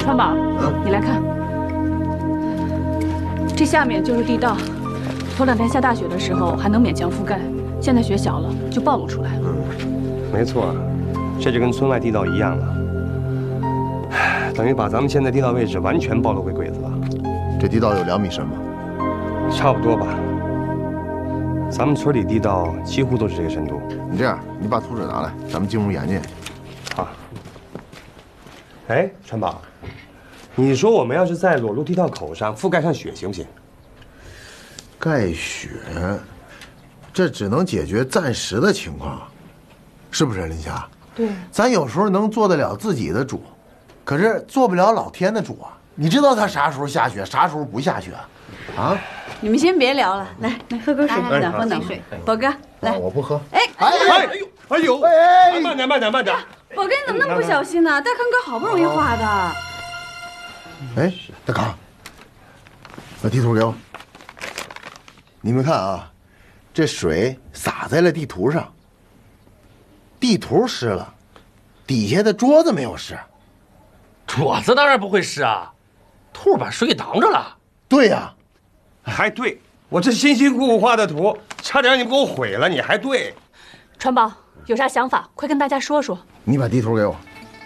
川宝，你来看，这下面就是地道。头2天下大雪的时候还能勉强覆盖，现在雪小了就暴露出来了。 没错，这就跟村外地道一样了，等于把咱们现在地道位置完全暴露给鬼子了。 这地道有2米深吗？ 差不多吧。咱们村里地道几乎都是这个深度。 你这样，你把图纸拿来，咱们进屋研究。 好。哎，川宝，你说我们要是在裸露地道口上覆盖上雪，行不行？ 盖雪，这只能解决暂时的情况，是不是林霞？ 对， 咱有时候能做得了自己的主，可是做不了老天的主啊！你知道他啥时候下雪，啥时候不下雪啊？ 你们先别聊了，来喝口水， 喝等水。宝哥，来， 我不喝。 哎呦，慢点，慢点。 宝哥，你怎么那么不小心呢？大康哥好不容易画的。 哎，大康，把地图给我。你们看啊，这水洒在了地图上，地图湿了，底下的桌子没有湿。 桌子当然不会湿啊，兔把水挡着了。 对呀， 还对，我这辛辛苦苦画的图，差点让你们给我毁了，你还对。 川宝有啥想法，快跟大家说说。 你把地图给我。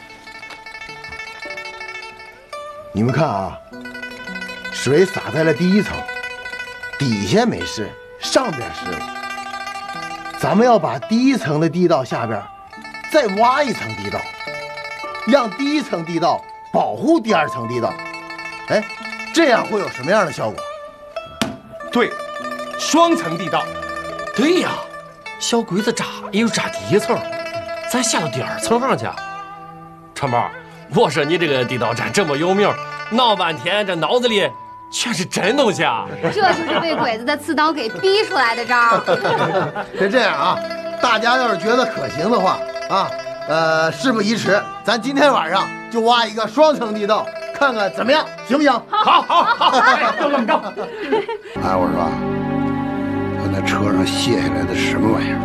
你们看啊，水洒在了第1层，底下没湿，上边湿了。咱们要把第1层的地道下边再挖1层地道，让第1层地道保护第2层地道。哎，这样会有什么样的效果？ 对，双层地道。 对呀，小鬼子扎也有扎第1层，咱下到第2层上去。川宝，我说你这个地道战这么有名，闹半天这脑子里全是真东西啊！ 这就是被鬼子的刺刀给逼出来的招。 别这样啊！大家要是觉得可行的话啊，事不宜迟，咱今天晚上就挖一个双层地道，看看怎么样，行不行？ 好，就这么着。 哎，我说，我那车上卸下来的什么玩意儿？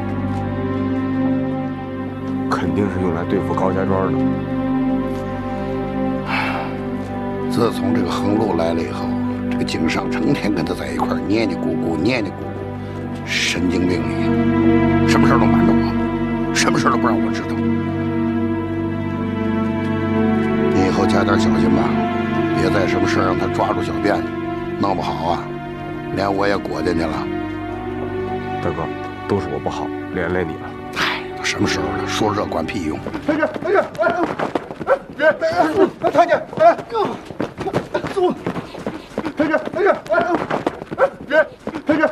肯定是用来对付高家庄的。 自从这个横路来了以后，这个经商成天跟他在一块儿黏黏咕咕，神经病你，什么事都瞒着我，什么事都不让我知道。你以后加点小心吧，别在什么事让他抓住小辫子，弄不好啊，连我也裹进去了。 大哥，都是我不好，连累你了。 哎，都什么时候了，说这管屁用！ 太监，别，太监，走，太监，别，太监，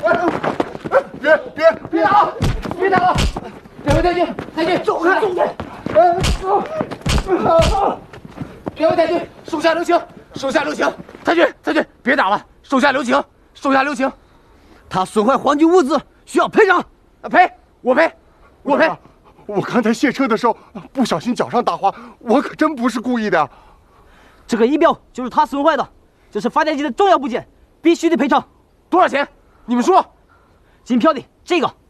别打，别打，两位太监，走开，两位太监，手下留情， 太君，别打了，手下留情。他损坏皇军物资，需要赔偿。赔，我赔。 我刚才卸车的时候不小心脚上打滑，我可真不是故意的。 这个仪表就是他损坏的，这是发电机的重要部件，必须得赔偿。多少钱？你们说。金票的这个。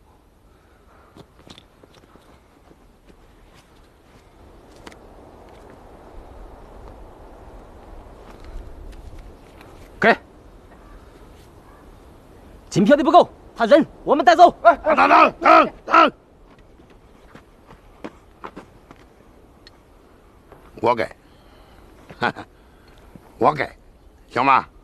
给。金票的不够，他人我们带走。 等！我给，我给，行吗？